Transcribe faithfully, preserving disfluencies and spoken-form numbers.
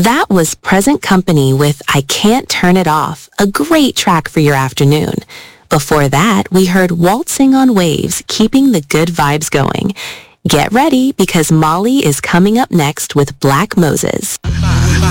That was Present Company with I Can't Turn It Off, a great track for your afternoon. Before that, we heard Waltzing on Waves, keeping the good vibes going. Get ready because Molly is coming up next with Black Moses.